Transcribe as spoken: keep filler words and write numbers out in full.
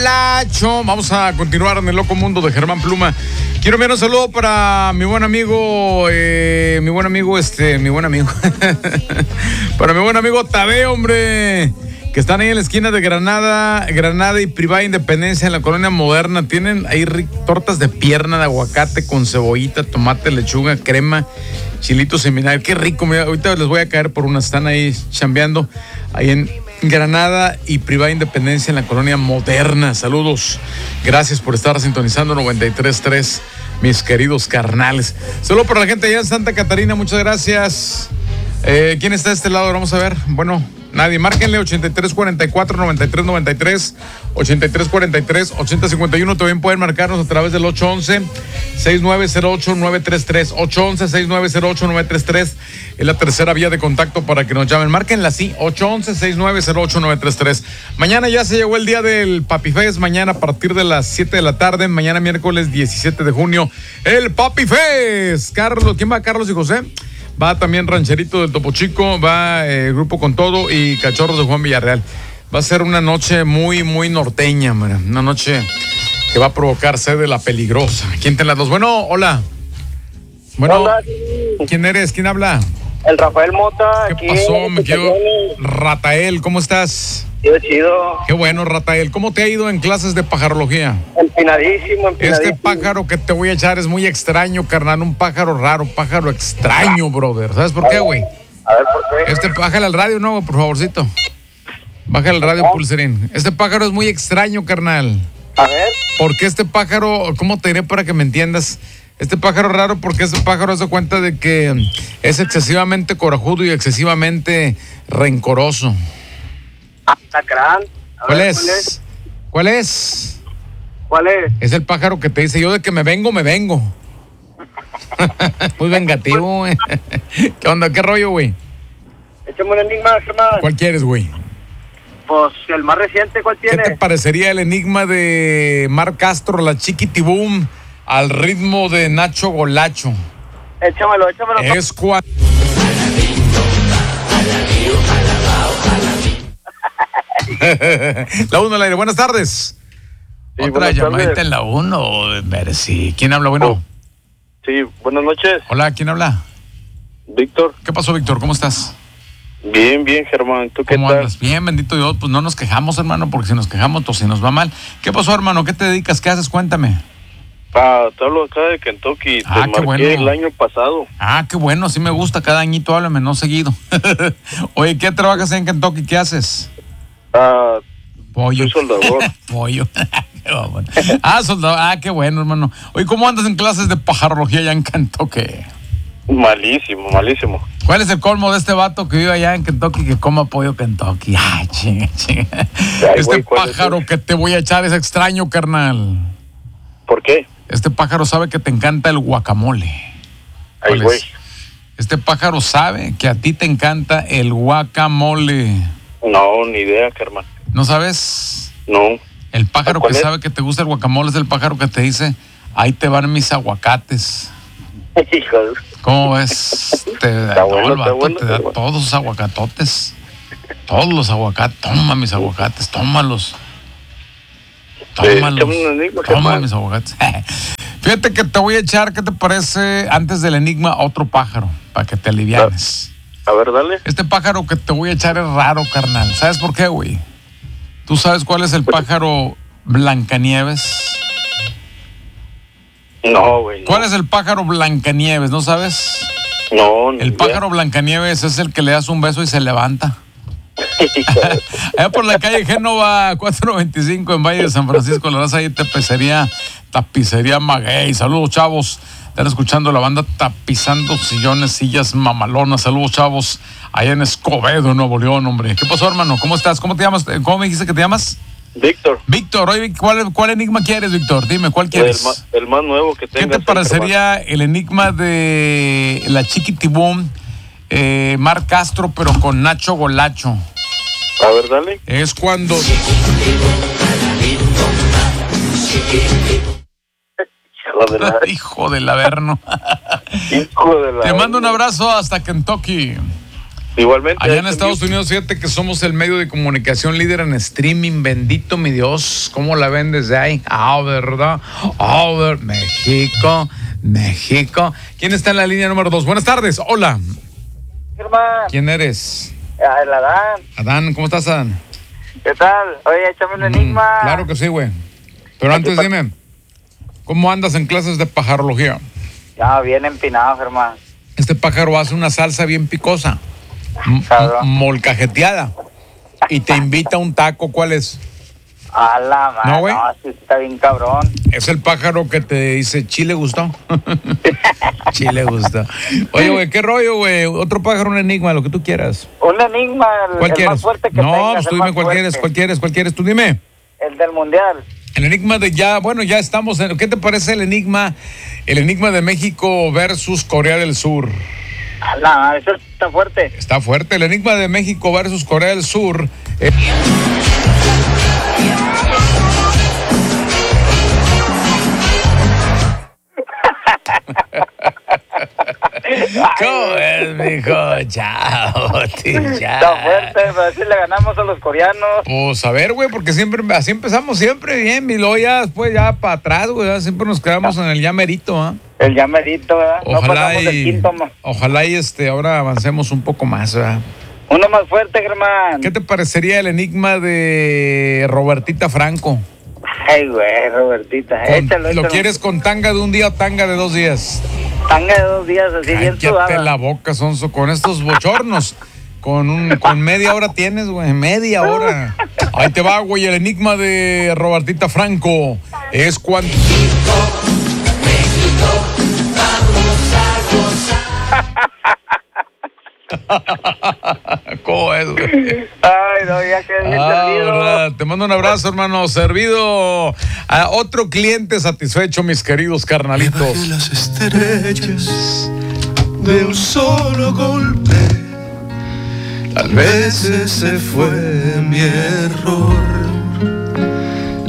Lacho. Vamos a continuar en el loco mundo de Germán Pluma. Quiero enviar un saludo para mi buen amigo, eh, mi buen amigo, este, mi buen amigo, para mi buen amigo Tabe, hombre, que están ahí en la esquina de Granada, Granada y Privada Independencia en la colonia Moderna. Tienen ahí tortas de pierna de aguacate con cebollita, tomate, lechuga, crema, chilitos en vinagre. Qué rico, mira, ahorita les voy a caer por unas, están ahí chambeando ahí en Granada y Privada Independencia en la colonia Moderna. Saludos, gracias por estar sintonizando noventa y tres punto tres, mis queridos carnales. Solo para la gente allá en Santa Catarina, muchas gracias. Eh, ¿Quién está de este lado? Vamos a ver. Bueno, nadie. Márquenle ochenta y tres cuarenta y cuatro noventa y tres noventa y tres, ochenta y tres cuarenta y tres ochenta cincuenta y uno. También pueden marcarnos a través del ocho once, seis nueve cero ocho, nueve tres tres. ocho once, seis nueve cero ocho, nueve tres tres es la tercera vía de contacto para que nos llamen. Márquenla así, ocho once, seis nueve cero ocho, nueve tres tres. Mañana ya se llegó el día del Papi Fest. Mañana a partir de las siete de la tarde. Mañana miércoles diecisiete de junio, el Papi Fest. Carlos, ¿quién va? Carlos y José. Va también Rancherito del Topo Chico, va el eh, Grupo Con Todo y Cachorros de Juan Villarreal. Va a ser una noche muy, muy norteña, man. Una noche que va a provocar sed de la peligrosa. ¿Quién te las dos? Bueno, hola. Bueno, hola. ¿Quién eres? ¿Quién habla? El Rafael Mota. ¿Qué aquí pasó? Me quiero... Ratael, ¿cómo estás? Chido, chido. Qué bueno, Ratael. ¿Cómo te ha ido en clases de pajarología? Empinadísimo, empinadísimo. Este pájaro que te voy a echar es muy extraño, carnal. Un pájaro raro, pájaro extraño, brother. ¿Sabes por qué, güey? A ver, ¿por qué? Este, bájale al radio, no, por favorcito. Bájale al radio, pulserín. Este pájaro es muy extraño, carnal. A ver. Porque este pájaro, ¿cómo te diré para que me entiendas? Este pájaro raro porque este pájaro se da cuenta de que es excesivamente corajudo y excesivamente rencoroso. Sacrán. ¿Cuál, ver, ¿Cuál es? ¿Cuál es? ¿Cuál es? Es el pájaro que te dice, yo de que me vengo, me vengo. Muy vengativo, güey. ¿Qué onda? ¿Qué rollo, güey? Échame un enigma, Germán. ¿Cuál quieres, güey? Pues el más reciente, ¿cuál tiene? ¿Qué te parecería el enigma de Mar Castro, la Chiquitibum, al ritmo de Nacho Golacho? Échamelo, échamelo. Es cuando... La uno al aire, buenas tardes. Sí, Otra buenas llamadita tardes. en la uno, ver si. ¿Quién habla? Bueno. Sí, buenas noches. Hola, ¿quién habla? Víctor. ¿Qué pasó, Víctor? ¿Cómo estás? Bien, bien, Germán. ¿Tú qué ¿Cómo tal? andas? Bien, bendito Dios. Pues no nos quejamos, hermano, porque si nos quejamos, pues si nos va mal. ¿Qué pasó, hermano? ¿Qué te dedicas? ¿Qué haces? Cuéntame. Ah, te hablo acá de Kentucky. Ah, te qué marqué bueno. el año pasado. Ah, qué bueno. Sí me gusta. Cada añito háblame, no seguido. Oye, ¿qué trabajas en Kentucky? ¿Qué haces? Ah, Pollo. soy soldador. Pollo. Ah, soldador. Ah, qué bueno, hermano. Oye, ¿cómo andas en clases de pajarología allá en Kentucky? Malísimo, malísimo. ¿Cuál es el colmo de este vato que vive allá en Kentucky que coma pollo Kentucky? Ay, chinga, chinga. Ay, Este güey, ¿cuál es pájaro ese? que te voy a echar es extraño, carnal. ¿Por qué? Este pájaro sabe que te encanta el guacamole. Ay, ¿Cuál güey. es? Este pájaro sabe que a ti te encanta el guacamole. No, ni idea, Germán. ¿No sabes? No. El pájaro que ¿Cuál es? sabe que te gusta el guacamole es el pájaro que te dice, ahí te van mis aguacates. Hijo de... ¿Cómo ves? Te da, Está bueno, no, el está vato bueno, te da está bueno. todos los aguacatotes. Todos los aguacates. Toma mis aguacates, tómalos. Tómalos. échame un enigma, Toma Germán. mis aguacates. Fíjate que te voy a echar, ¿qué te parece? Antes del enigma, otro pájaro, para que te alivianes. A ver, dale. Este pájaro que te voy a echar es raro, carnal. ¿Sabes por qué, güey? ¿Tú sabes cuál es el pájaro Blancanieves? No, güey. No. ¿Cuál es el pájaro Blancanieves? ¿No sabes? No, ni El idea. pájaro Blancanieves es el que le das un beso y se levanta. Allá por la calle Génova cuatrocientos veinticinco en Valle de San Francisco, la raza ahí tapicería, tapicería Maguey. Saludos, chavos. Están escuchando la banda tapizando sillones, sillas mamalonas. Saludos, chavos. Allá en Escobedo, Nuevo León, hombre. ¿Qué pasó, hermano? ¿Cómo estás? ¿Cómo te llamas? ¿Cómo me dijiste que te llamas? Víctor. Víctor, oye, ¿cuál, cuál enigma quieres, Víctor? Dime, ¿cuál El quieres? más, el más nuevo que ¿Qué tengas. te parecería el enigma de la Chiquitibum, eh, Mar Castro, pero con Nacho Golacho? A ver, dale. Es cuando... Hijo de la... Hijo del Averno. Hijo de la... Te mando un abrazo hasta Kentucky. Igualmente. Allá en Houston, Estados Houston. Unidos, fíjate que somos el medio de comunicación líder en streaming. Bendito mi Dios. ¿Cómo la ven desde ahí? Ah, ¿verdad? Ah, ver, México, México. ¿Quién está en la línea número dos? Buenas tardes. Hola. Germán. ¿Quién eres? Ah, el Adán. Adán, ¿cómo estás, Adán? ¿Qué tal? Oye, échame un enigma. Mm, claro que sí, güey. Pero antes dime, ¿cómo andas en clases de pajarología? Ya, bien empinado, Germán. Este pájaro hace una salsa bien picosa, m- Cabrón. molcajeteada, y te invita a un taco. ¿Cuál es? A la madre. No, güey. No, sí está bien cabrón. Es el pájaro que te dice, ¿chile gustó? Chile gustó. Oye, güey, ¿qué rollo, güey? Otro pájaro, un enigma, lo que tú quieras. Un enigma, el, ¿Cuál el quieres? más fuerte que No, tengas, pues tú el dime más cuál quieres, fuerte. cuál quieres, cuál quieres, tú dime. El del mundial. El enigma de ya, bueno, ya estamos en, ¿qué te parece el enigma? El enigma de México versus Corea del Sur. A la madre, eso está fuerte. Está fuerte, el enigma de México versus Corea del Sur. Eh, ¿Cómo es, mijo? Chao, tío, ya. Está fuerte, pero así le ganamos a los coreanos. Pues a ver, güey, porque siempre, así empezamos siempre bien, y luego ya después ya para atrás, güey, ya siempre nos quedamos en el ya merito, ¿ah? El llamerito, ¿verdad? No Ojalá pasamos el y, quinto, ma. ojalá y este, ahora avancemos un poco más, ¿verdad? Uno más fuerte, Germán. ¿Qué te parecería el enigma de Robertita Franco? Ay, güey, Robertita, Con- échalo, ¿Lo échalo. quieres con tanga de un día o tanga de dos días? Tanga de dos días, así bien Cállate sudada. la boca, Sonso, con estos bochornos. Con un, con media hora tienes, güey, media hora. Ahí te va, güey, el enigma de Robertita Franco. Es cuando... ¿Cómo es, güey? Ay, no, ya quedé bien Ah, servido. verdad. Te mando un abrazo, hermano. Servido a otro cliente satisfecho, mis queridos carnalitos. Bajé las estrellas de un solo golpe. Tal vez ese fue mi error.